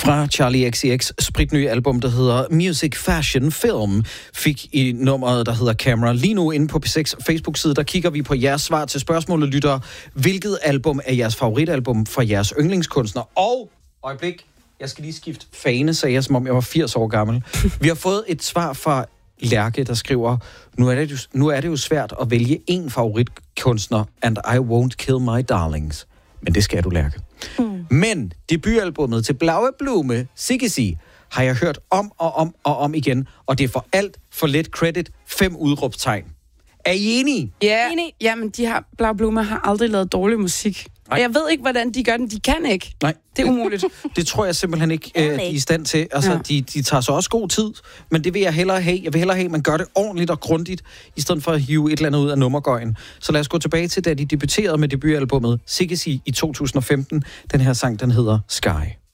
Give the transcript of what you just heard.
Fra Charlie XCX spritnye album, der hedder Music Fashion Film, fik i nummeret, der hedder Camera. Lige nu inde på P6 Facebook-side, der kigger vi på jeres svar til spørgsmålet, lyttere. Hvilket album er jeres favoritalbum fra jeres yndlingskunstner? Og, øjeblik, jeg skal lige skifte fane, sagde jeg, som om jeg var 80 år gammel. Vi har fået et svar fra Lærke, der skriver, nu er det jo svært at vælge én favoritkunstner, and I won't kill my darlings. Men det skal du, Lærke. Men debutalbummet til Blaue Blume, Sigisi, har jeg hørt om og om igen, og det er for alt for let credit 5 udråbstegn. Er I enige? Ja, jamen Blaue Blume har aldrig lavet dårlig musik. Og jeg ved ikke, hvordan de gør den. De kan ikke. Nej. Det er umuligt. Det tror jeg simpelthen ikke, de er i stand til. Altså, de tager så også god tid, men det vil jeg hellere have. Jeg vil hellere have, at man gør det ordentligt og grundigt, i stedet for at hive et eller andet ud af nummergøjen. Så lad os gå tilbage til, da de debuterede med debutalbummet Sigisi i 2015. Den her sang, den hedder Sky.